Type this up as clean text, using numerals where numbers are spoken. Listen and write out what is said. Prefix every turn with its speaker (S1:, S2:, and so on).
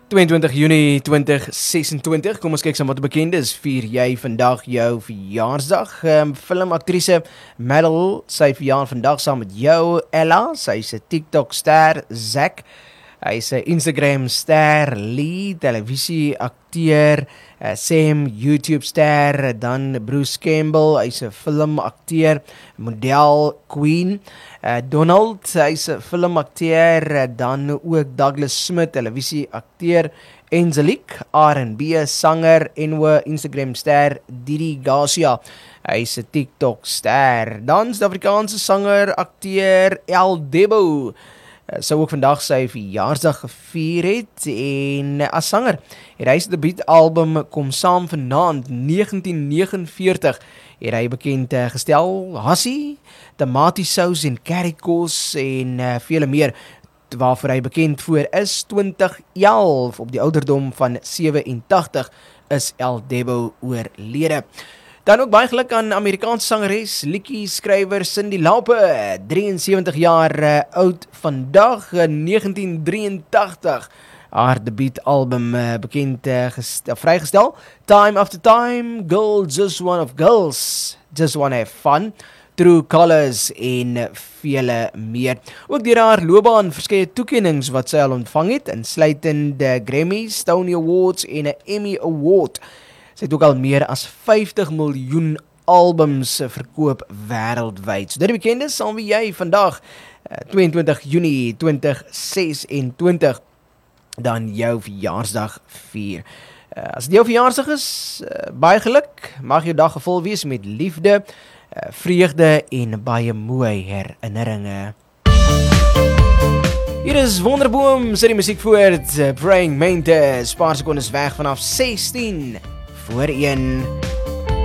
S1: 22 Junie 2026, kom ons kyk saam wat bekend is. Vier jy vandag jou verjaarsdag? Filmaktrise Meryl, sy verjaar vandag saam met jou. Ella, sy is 'n TikTok-ster. Zack, hy is 'n Instagram-ster. Lee, televisie-akteur. Sam, YouTube-ster. Dan Bruce Campbell, hy is 'n filmakteur. Model, Queen. Donald, hy is 'n filmakteur. Dan ook Douglas Smith, televisie-akteur. Angelique, R&B sanger en Instagram-ster. Didi Garcia, hy is 'n TikTok-ster. Dan Suid-Afrikaanse sanger, akteur El Debo, sou ook vandag sy verjaarsdag gevier het, en as sanger het hy sy debuutalbum Kom Saam Vanaand 1949 het hy bekend gestel. Hassie, Tomatiesous en Currykos en vele meer, waarvoor hy bekend voor is. 2011 op die ouderdom van 87 is El Debo oorlede. Dan ook baie geluk aan Amerikaanse sangeres, liedjie skrywer Cyndi Lauper, 73 jaar oud vandag, 1983. Haar debuutalbum bekend vrygestel. Time After Time, Girl, Just One of Girls, Just Wanna Have Fun, True Colors en vele meer. Ook deur haar loopbaan verskeie toekennings wat sy al ontvang het, insluitend Grammys, Tony Awards en 'n Emmy Award. Sy het ook al meer as 50 miljoen albums verkoop wêreldwyd. So dit die bekende sal wie jy vandag 22 Junie 2026 dan jou verjaarsdag vier. As dit jou verjaarsdag is, baie geluk. Mag jou dag gevul wees met liefde, vreugde en baie mooi herinneringe. Hier is Wonderboom, sit die musiek voort. Praying Mantis, paar sekondes weg vanaf 16 voor 1.